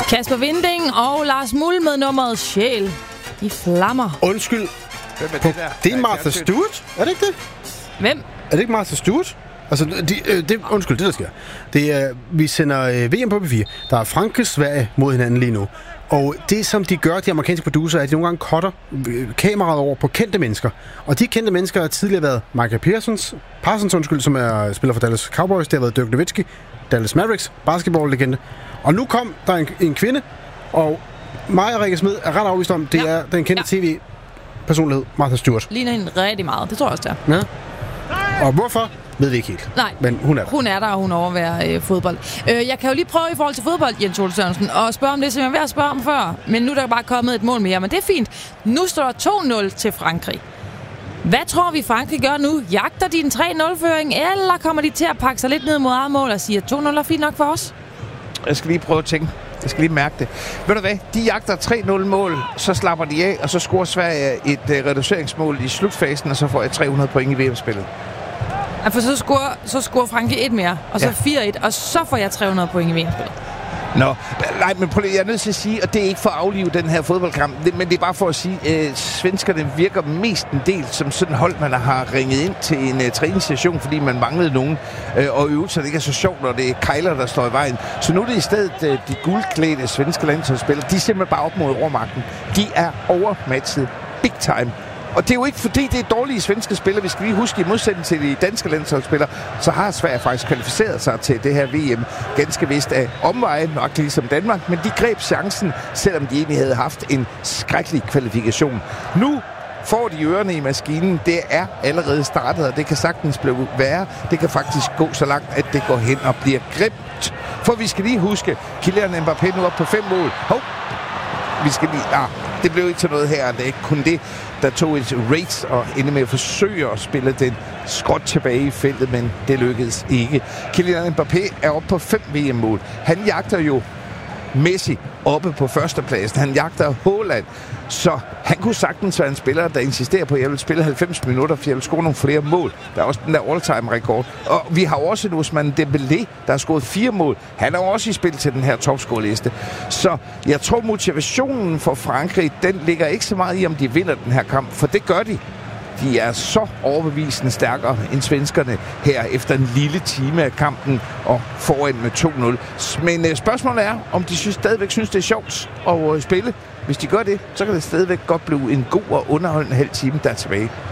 Kasper Winding og Lars Muhl med nummeret Sjæl i flammer. Undskyld. Hvem er det der? Det er Martha Stewart, er det ikke det? Hvem? Er det ikke Martha Stewart? Altså, undskyld, det der sker. Det er, vi sender VM på P4. Der er Frankrig og Sverige mod hinanden lige nu. Og det, som de gør, de amerikanske producer, er, at de nogle gange cutter kameraet over på kendte mennesker. Og de kendte mennesker har tidligere været Michael Parsons, som er spiller for Dallas Cowboys. Det har været Dirk Nowitzki, Dallas Mavericks, basketball-legende. Og nu kom der en kvinde, og mig og Rikke Smed er ret overbevist om, det er den kendte tv-personlighed, Martha Stewart. Ligner hende rigtig meget, det tror jeg også, det er. Ja. Og hvorfor? Ved vi ikke helt. Nej, men hun er der. Hun er der, og hun overværer fodbold. Jeg kan jo lige prøve i forhold til fodbold, Jens Ole Sørensen, og spørge om det, som jeg var ved at spørge om før. Men nu er der bare kommet et mål mere, men det er fint. Nu står der 2-0 til Frankrig. Hvad tror vi, Frankrig gør nu? Jagter de en 3-0-føring, eller kommer de til at pakke sig lidt ned mod eget mål og sige, at 2-0 er fint nok for os? Jeg skal lige prøve at tænke. Jeg skal lige mærke det. Ved du hvad? De jagter 3-0-mål, så slapper de af, og så scorer Sverige et reduceringsmål i slutfasen, og så får jeg 300 point i VM-spillet. Ja, for så scorer Frankrig et mere, og så 4-1, og så får jeg 300 point i VM-spillet. Nå, nej, men jeg er nødt til at sige, og det er ikke for at aflive den her fodboldkamp, men det er bare for at sige, at svenskerne virker mest en del som sådan hold, man har ringet ind til en træningsstation, fordi man manglede nogen og øve, så det ikke er så sjovt, når det er kejler, der står i vejen. Så nu er det i stedet de guldklædte svenske landsholdsspillere, de er simpelthen bare op mod overmagten. De er overmatchet big time. Og det er jo ikke fordi, det er dårlige svenske spillere. Vi skal lige huske, i modsætning til de danske landsholdsspillere, så har Sverige faktisk kvalificeret sig til det her VM ganske vist af omveje, nok ligesom Danmark. Men de greb chancen, selvom de egentlig havde haft en skrækkelig kvalifikation. Nu får de ørerne i maskinen. Det er allerede startet, og det kan sagtens blive værre. Det kan faktisk gå så langt, at det går hen og bliver grimt. For vi skal lige huske, Kylian Mbappé nu op på 5 mål. Vi skal lige... det blev ikke til noget her. Det er ikke kun det, der tog et race og endte med at forsøge at spille den skråt tilbage i feltet, men det lykkedes ikke. Kylian Mbappé er oppe på 5 VM-mål. Han jagter jo Messi oppe på førstepladsen. Han jagter Haaland. Så han kunne sagtens være en spiller, der insisterer på, at jeg vil spille 90 minutter, for jeg vil score nogle flere mål. Der er også den der all-time-rekord. Og vi har også en Ousmane Dembélé, der har scoret 4 mål. Han er også i spil til den her topscore-liste. Så jeg tror, motivationen for Frankrig, den ligger ikke så meget i, om de vinder den her kamp, for det gør de. De er så overbevisende stærkere end svenskerne her efter en lille time af kampen og foran med 2-0. Men spørgsmålet er, om de stadigvæk synes, det er sjovt at spille. Hvis de gør det, så kan det stadigvæk godt blive en god og underholdende halv time, der er tilbage.